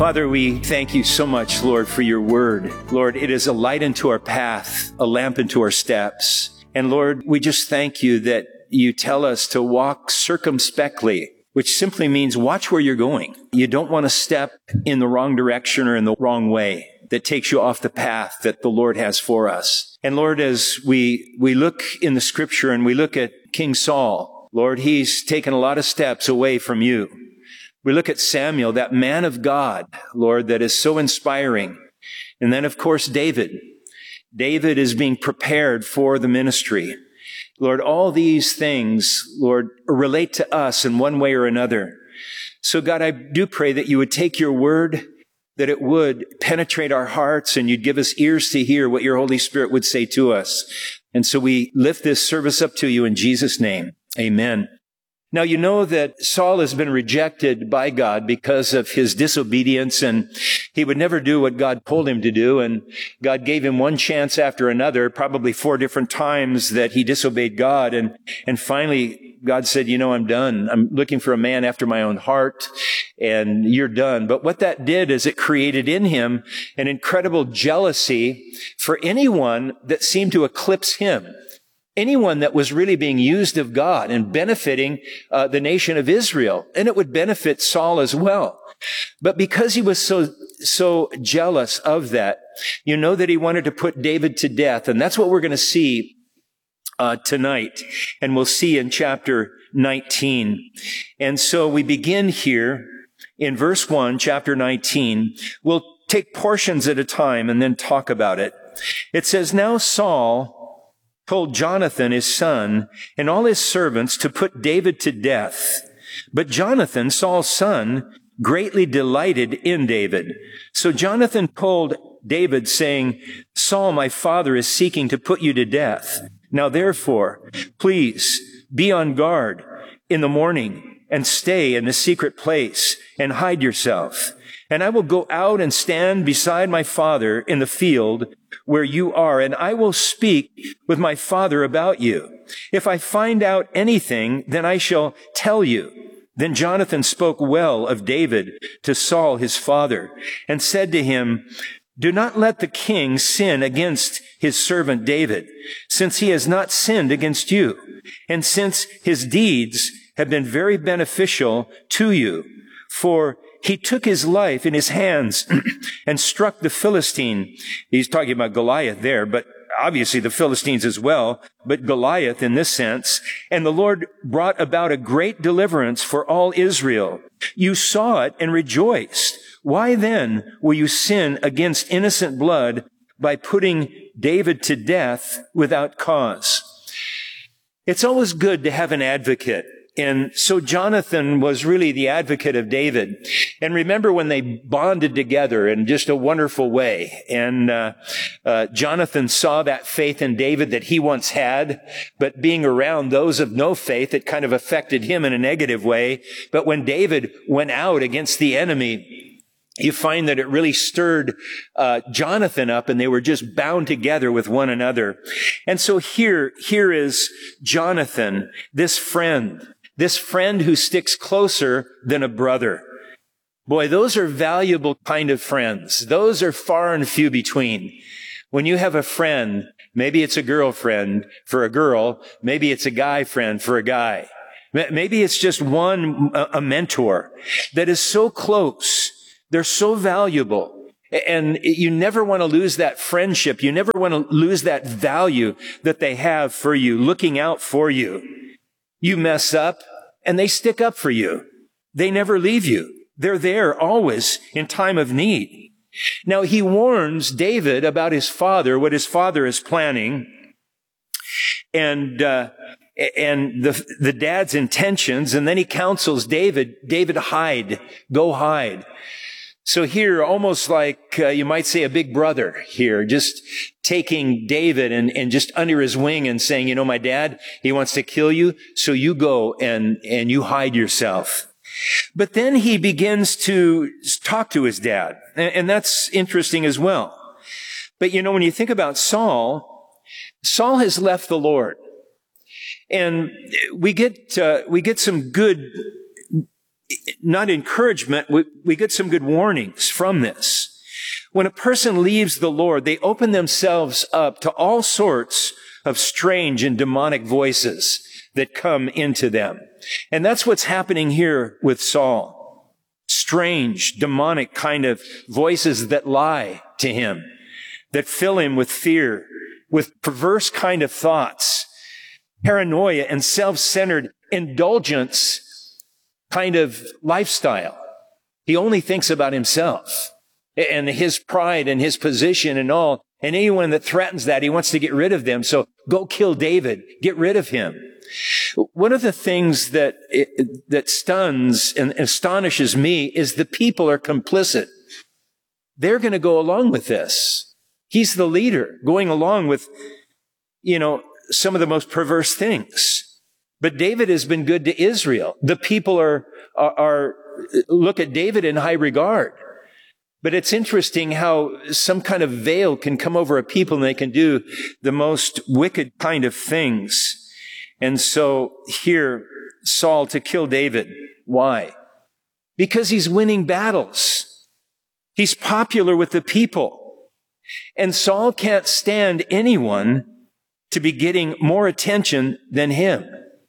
Father, we thank you so much, Lord, for your word. Lord, it is a light unto our path, a lamp unto our steps. And Lord, we just thank you that you tell us to walk circumspectly, which simply means watch where you're going. You don't want to step in the wrong direction or in the wrong way that takes you off the path that the Lord has for us. And Lord, as we look in the scripture and we look at King Saul, Lord, he's taken a lot of steps away from you. We look at Samuel, that man of God, Lord, that is so inspiring. And then, of course, David. David is being prepared for the ministry. Lord, all these things, Lord, relate to us in one way or another. So, God, I do pray that you would take your word, that it would penetrate our hearts, and you'd give us ears to hear what your Holy Spirit would say to us. And so we lift this service up to you in Jesus' name. Amen. Now, you know that Saul has been rejected by God because of his disobedience, and he would never do what God told him to do. And God gave him one chance after another, probably 4 different times that he disobeyed God. And finally, God said, you know, I'm done. I'm looking for a man after my own heart, and you're done. But what that did is it created in him an incredible jealousy for anyone that seemed to eclipse him. Anyone that was really being used of God and benefiting the nation of Israel. And it would benefit Saul as well. But because he was so jealous of that, you know that he wanted to put David to death. And that's what we're going to see tonight. And we'll see in chapter 19. And so we begin here in verse 1, chapter 19. We'll take portions at a time and then talk about it. It says, now Saul told Jonathan, his son, and all his servants to put David to death. But Jonathan, Saul's son, greatly delighted in David. So Jonathan told David, saying, Saul, my father, is seeking to put you to death. Now therefore, please be on guard in the morning and stay in the secret place and hide yourself. And I will go out and stand beside my father in the field where you are, and I will speak with my father about you. If I find out anything, then I shall tell you. Then Jonathan spoke well of David to Saul his father, and said to him, do not let the king sin against his servant David, since he has not sinned against you, and since his deeds have been very beneficial to you. For he took his life in his hands and struck the Philistine. He's talking about Goliath there, but obviously the Philistines as well, but Goliath in this sense. And the Lord brought about a great deliverance for all Israel. You saw it and rejoiced. Why then will you sin against innocent blood by putting David to death without cause? It's always good to have an advocate. And so Jonathan was really the advocate of David. And remember when they bonded together in just a wonderful way. And Jonathan saw that faith in David that he once had, but being around those of no faith, it kind of affected him in a negative way. But when David went out against the enemy, you find that it really stirred Jonathan up, and they were just bound together with one another. And so here is Jonathan, this friend who sticks closer than a brother. Boy, those are valuable kind of friends. Those are far and few between. When you have a friend, maybe it's a girlfriend for a girl, maybe it's a guy friend for a guy. Maybe it's just a mentor that is so close. They're so valuable. And you never want to lose that friendship. You never want to lose that value that they have for you, looking out for you. You mess up, and they stick up for you. They never leave you. They're there always in time of need. Now, he warns David about his father, what his father is planning, and the dad's intentions, and then he counsels David, hide, go hide. So here, almost like you might say a big brother here, just taking David and just under his wing and saying, you know, my dad, he wants to kill you, so you go and you hide yourself. But then he begins to talk to his dad, and that's interesting as well. But you know, when you think about Saul has left the Lord, and we get some good not encouragement, we get some good warnings from this. When a person leaves the Lord, they open themselves up to all sorts of strange and demonic voices that come into them. And that's what's happening here with Saul. Strange, demonic kind of voices that lie to him, that fill him with fear, with perverse kind of thoughts, paranoia and self-centered indulgence kind of lifestyle. He only thinks about himself and his pride and his position and all. And anyone that threatens that, he wants to get rid of them. So go kill David. Get rid of him. One of the things that stuns and astonishes me is the people are complicit. They're going to go along with this. He's the leader going along with, some of the most perverse things. But David has been good to Israel. The people are look at David in high regard. But it's interesting how some kind of veil can come over a people and they can do the most wicked kind of things. And so here, Saul to kill David. Why? Because he's winning battles. He's popular with the people. And Saul can't stand anyone to be getting more attention than him.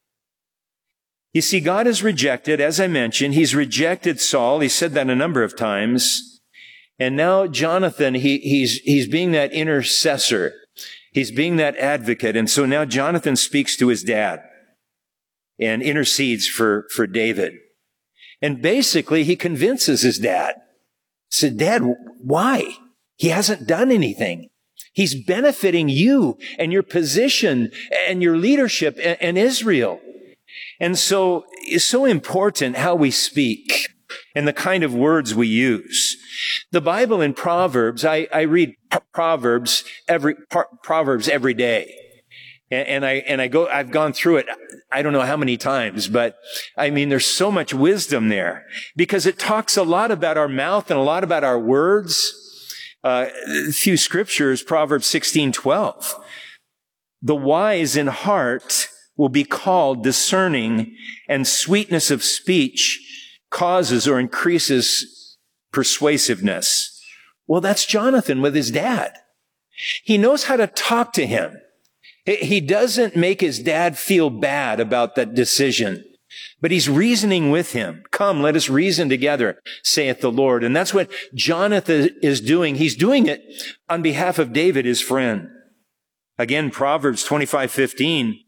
You see, God has rejected, as I mentioned, he's rejected Saul. He said that a number of times. And now Jonathan, he's being that intercessor. He's being that advocate. And so now Jonathan speaks to his dad and intercedes for David. And basically he convinces his dad. Said, Dad, why? He hasn't done anything. He's benefiting you and your position and your leadership and Israel. And so it's so important how we speak and the kind of words we use. The Bible in Proverbs, I read Proverbs every day. And I've gone through it, I don't know how many times, but I mean, there's so much wisdom there because it talks a lot about our mouth and a lot about our words. A few scriptures, Proverbs 16:12. The wise in heart will be called discerning, and sweetness of speech causes or increases persuasiveness. Well, that's Jonathan with his dad. He knows how to talk to him. He doesn't make his dad feel bad about that decision, but he's reasoning with him. Come, let us reason together, saith the Lord. And that's what Jonathan is doing. He's doing it on behalf of David, his friend. Again, Proverbs 25:15,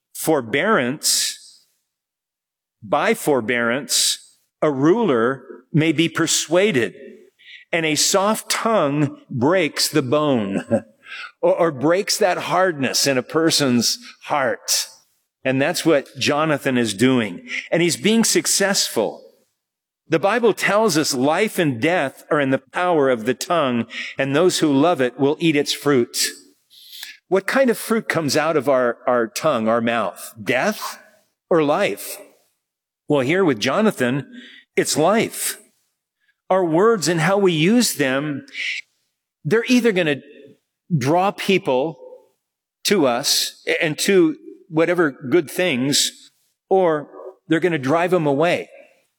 by forbearance, a ruler may be persuaded, and a soft tongue breaks the bone or breaks that hardness in a person's heart. And that's what Jonathan is doing. And he's being successful. The Bible tells us life and death are in the power of the tongue, and those who love it will eat its fruit. What kind of fruit comes out of our tongue, our mouth? Death or life? Well, here with Jonathan, it's life. Our words and how we use them, they're either going to draw people to us and to whatever good things, or they're going to drive them away.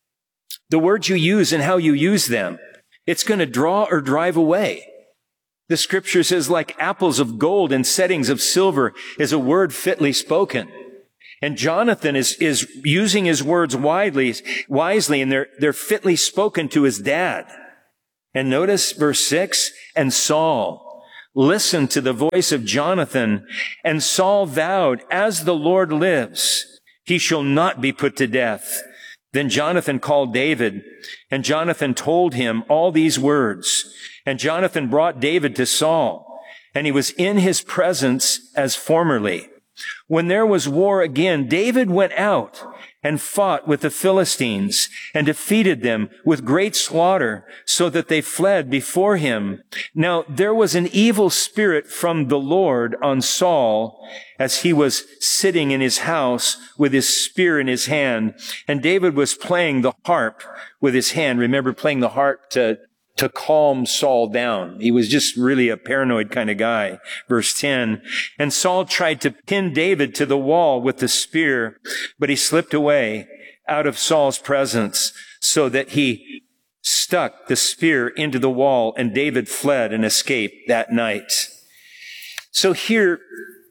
The words you use and how you use them, it's going to draw or drive away. The scripture says, like apples of gold and settings of silver is a word fitly spoken. And Jonathan is using his words wisely, and they're fitly spoken to his dad. And notice verse 6, and Saul listened to the voice of Jonathan, and Saul vowed, as the Lord lives, he shall not be put to death. Then Jonathan called David, and Jonathan told him all these words. And Jonathan brought David to Saul, and he was in his presence as formerly. When there was war again, David went out and fought with the Philistines and defeated them with great slaughter, so that they fled before him. Now there was an evil spirit from the Lord on Saul as he was sitting in his house with his spear in his hand, and David was playing the harp with his hand. Remember, playing the harp to calm Saul down. He was just really a paranoid kind of guy. Verse 10, and Saul tried to pin David to the wall with the spear, but he slipped away out of Saul's presence so that he stuck the spear into the wall, and David fled and escaped that night. So here,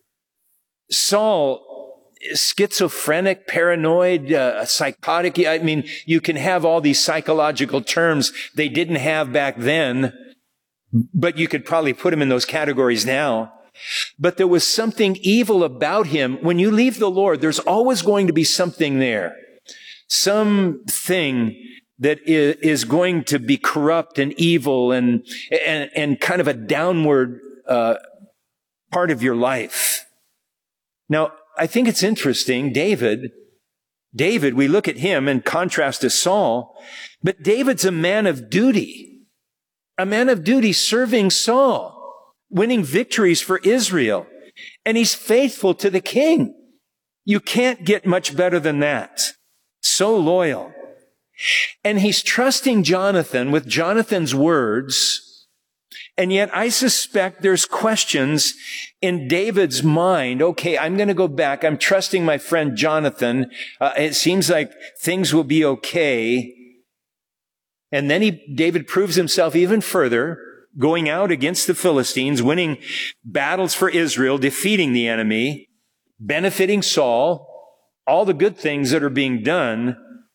Saul, schizophrenic, paranoid, psychotic. I mean, you can have all these psychological terms they didn't have back then, but you could probably put him in those categories now. But there was something evil about him. When you leave the Lord, there's always going to be something there. Something that is going to be corrupt and evil and kind of a downward part of your life. Now, I think it's interesting, David, we look at him in contrast to Saul, but David's a man of duty serving Saul, winning victories for Israel, and he's faithful to the king. You can't get much better than that. So loyal. And he's trusting Jonathan with Jonathan's words. And yet I suspect there's questions in David's mind. Okay, I'm going to go back. I'm trusting my friend Jonathan. It seems like things will be okay. And then David proves himself even further, going out against the Philistines, winning battles for Israel, defeating the enemy, benefiting Saul, all the good things that are being done.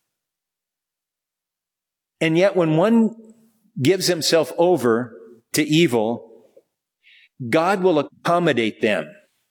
And yet when one gives himself over to evil, God will accommodate them.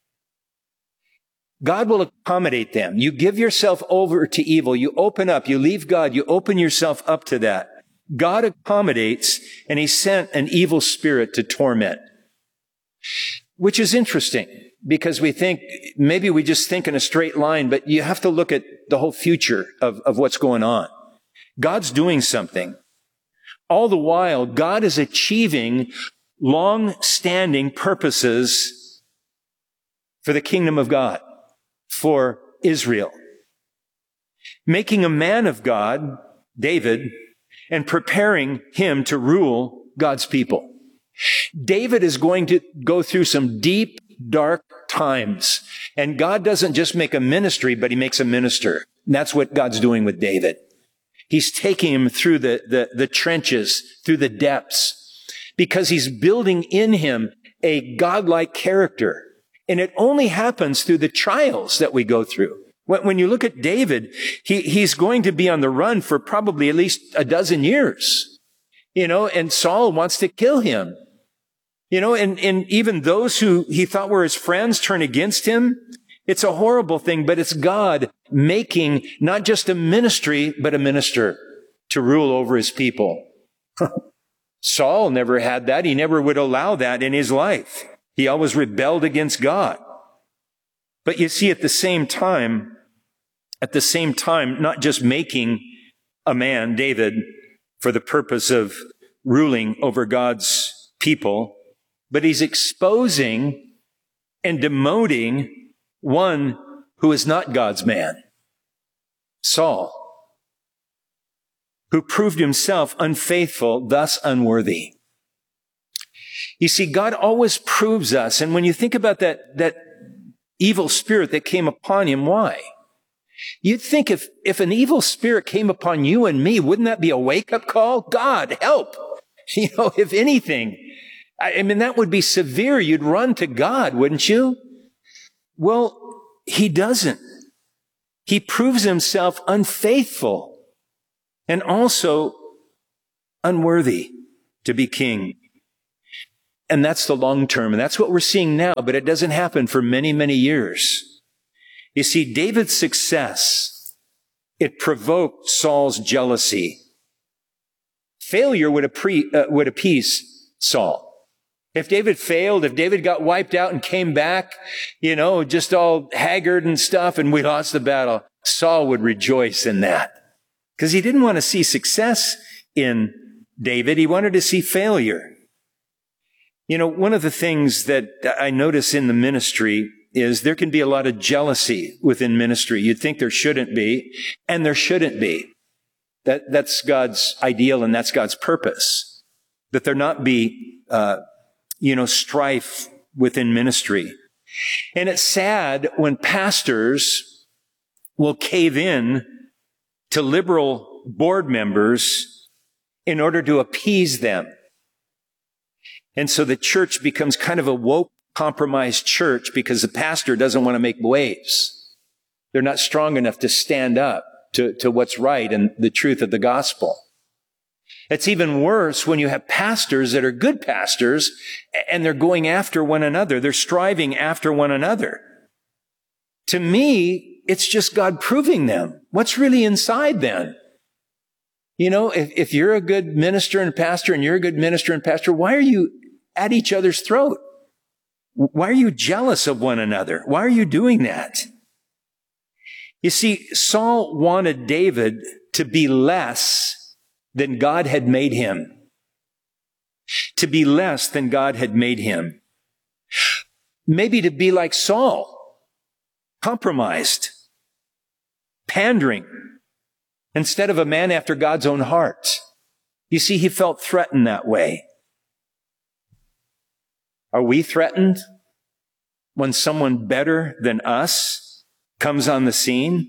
God will accommodate them. You give yourself over to evil. You open up. You leave God. You open yourself up to that. God accommodates, and he sent an evil spirit to torment. Which is interesting, because we think, maybe we just think in a straight line, but you have to look at the whole future of what's going on. God's doing something. All the while, God is achieving long-standing purposes for the kingdom of God, for Israel. Making a man of God, David, and preparing him to rule God's people. David is going to go through some deep, dark times. And God doesn't just make a ministry, but he makes a minister. And that's what God's doing with David. He's taking him through the trenches, through the depths, because he's building in him a godlike character. And it only happens through the trials that we go through. When you look at David, he's going to be on the run for probably at least a dozen years, and Saul wants to kill him, and even those who he thought were his friends turn against him. It's a horrible thing, but it's God making not just a ministry, but a minister to rule over his people. Saul never had that. He never would allow that in his life. He always rebelled against God. But you see, at the same time, not just making a man, David, for the purpose of ruling over God's people, but he's exposing and demoting one who is not God's man, Saul, who proved himself unfaithful, thus unworthy. You see, God always proves us. And when you think about that evil spirit that came upon him, why? You'd think if an evil spirit came upon you and me, wouldn't that be a wake-up call? God, help! If anything, I mean, that would be severe. You'd run to God, wouldn't you? Well, he doesn't. He proves himself unfaithful and also unworthy to be king. And that's the long term. And that's what we're seeing now, but it doesn't happen for many, many years. You see, David's success, it provoked Saul's jealousy. Failure would appease Saul. If David failed, if David got wiped out and came back, just all haggard and stuff, and we lost the battle, Saul would rejoice in that. Because he didn't want to see success in David. He wanted to see failure. One of the things that I notice in the ministry is there can be a lot of jealousy within ministry. You'd think there shouldn't be, and there shouldn't be. That's God's ideal, and that's God's purpose. That there not be strife within ministry. And it's sad when pastors will cave in to liberal board members in order to appease them. And so the church becomes kind of a woke, compromised church because the pastor doesn't want to make waves. They're not strong enough to stand up to what's right and the truth of the gospel. It's even worse when you have pastors that are good pastors and they're going after one another. They're striving after one another. To me, it's just God proving them. What's really inside then? You know, if you're a good minister and pastor and you're a good minister and pastor, why are you at each other's throat? Why are you jealous of one another? Why are you doing that? You see, Saul wanted David to be less than God had made him. To be less than God had made him. Maybe to be like Saul, compromised, pandering, instead of a man after God's own heart. You see, he felt threatened that way. Are we threatened when someone better than us comes on the scene?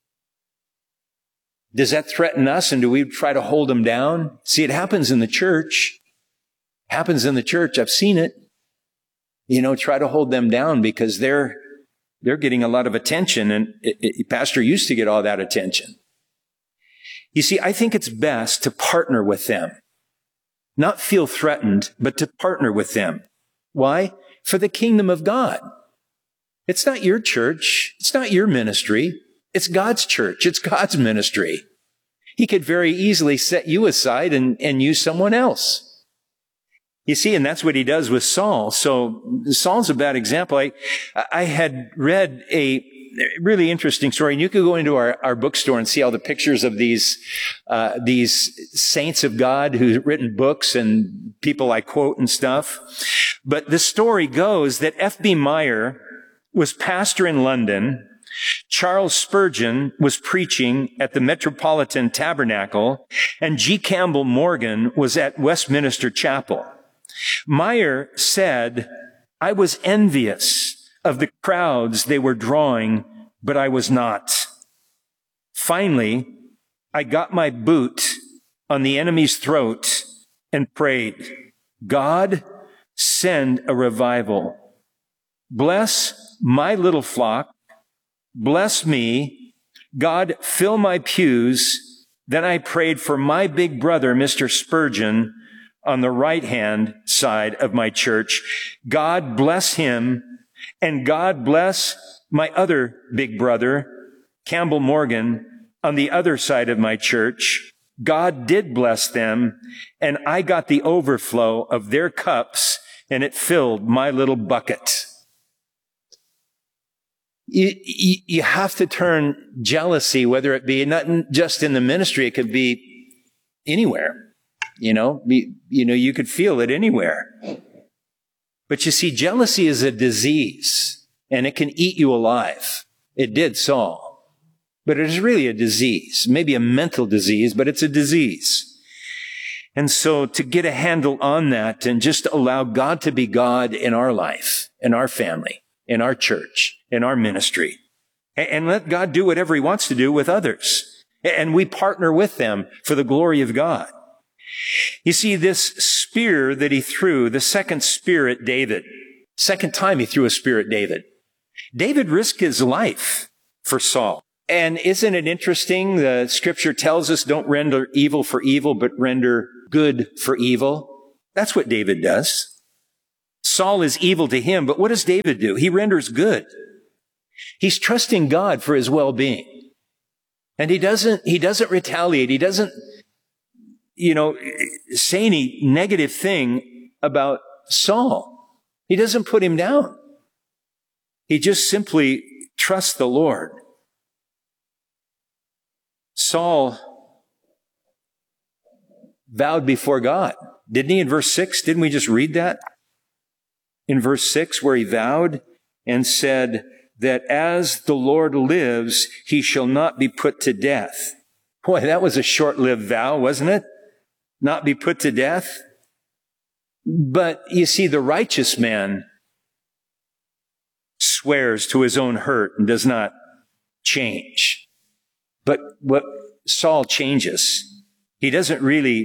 Does that threaten us, and do we try to hold them down? See, it happens in the church. It happens in the church. I've seen it. You know, try to hold them down because they're getting a lot of attention, and pastor used to get all that attention. You see, I think it's best to partner with them. Not feel threatened, but to partner with them. Why? For the kingdom of God. It's not your church. It's not your ministry. It's God's church. It's God's ministry. He could very easily set you aside and use someone else. You see, and that's what he does with Saul. So Saul's a bad example. I had read a really interesting story, and you could go into our bookstore and see all the pictures of these saints of God who've written books and people I quote and stuff. But the story goes that F.B. Meyer was pastor in London. Charles Spurgeon was preaching at the Metropolitan Tabernacle, and G. Campbell Morgan was at Westminster Chapel. Meyer said, "I was envious of the crowds they were drawing, but I was not. Finally, I got my boot on the enemy's throat and prayed, 'God, send a revival. Bless my little flock. Bless me. God, fill my pews.' Then I prayed for my big brother, Mr. Spurgeon, on the right-hand side of my church. God bless him, and God bless my other big brother, Campbell Morgan, on the other side of my church. God did bless them, and I got the overflow of their cups, and it filled my little bucket." You have to turn jealousy, whether it be not just in the ministry, it could be anywhere. You could feel it anywhere. But you see, jealousy is a disease, and it can eat you alive. It did Saul. But it is really a disease, maybe a mental disease, but it's a disease. And so to get a handle on that and just allow God to be God in our life, in our family, in our church, in our ministry, and let God do whatever he wants to do with others. And we partner with them for the glory of God. You see, this spear that he threw, the second spear at David, second time he threw a spear at David. David risked his life for Saul. And isn't it interesting? The scripture tells us don't render evil for evil, but render good for evil. That's what David does. Saul is evil to him, but what does David do? He renders good. He's trusting God for his well-being. And he doesn't retaliate. He doesn't, say any negative thing about Saul. He doesn't put him down. He just simply trusts the Lord. Saul vowed before God, didn't he, in verse 6? Didn't we just read that? In verse 6, where he vowed and said that as the Lord lives, he shall not be put to death. Boy, that was a short-lived vow, wasn't it? Not be put to death. But you see, the righteous man swears to his own hurt and does not change. But what Saul changes. He doesn't really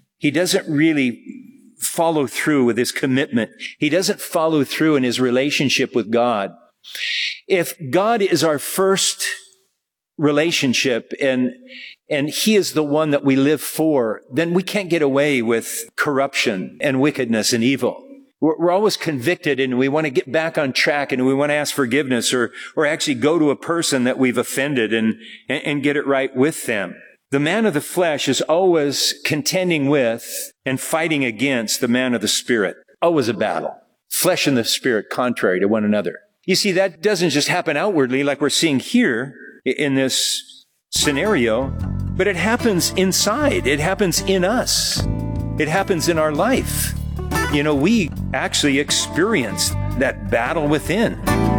follow through with his commitment. He doesn't follow through in his relationship with God. If God is our first relationship and he is the one that we live for, then we can't get away with corruption and wickedness and evil. We're always convicted and we want to get back on track and we want to ask forgiveness or actually go to a person that we've offended and get it right with them. The man of the flesh is always contending with and fighting against the man of the spirit. Always a battle. Flesh and the spirit contrary to one another. You see, that doesn't just happen outwardly like we're seeing here in this scenario, but it happens inside. It happens in us. It happens in our life. You know, we actually experience that battle within.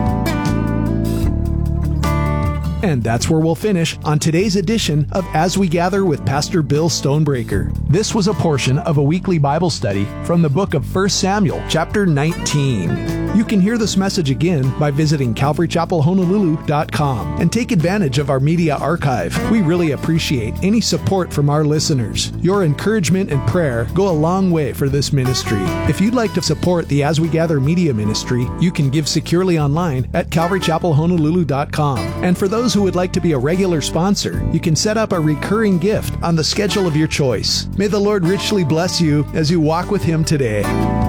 And that's where we'll finish on today's edition of As We Gather with Pastor Bill Stonebreaker. This was a portion of a weekly Bible study from the book of 1 Samuel, chapter 19. You can hear this message again by visiting CalvaryChapelHonolulu.com and take advantage of our media archive. We really appreciate any support from our listeners. Your encouragement and prayer go a long way for this ministry. If you'd like to support the As We Gather media ministry, you can give securely online at CalvaryChapelHonolulu.com. And for those who would like to be a regular sponsor, you can set up a recurring gift on the schedule of your choice. May the Lord richly bless you as you walk with Him today.